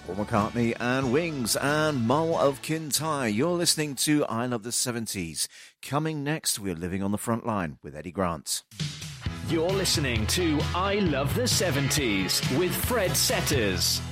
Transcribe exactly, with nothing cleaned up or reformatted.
Paul McCartney and Wings and Mull of Kintyre. You're listening to I Love the seventies. Coming next, we're Living on the Front Line with Eddie Grant. You're listening to I Love the seventies with Fred Setters.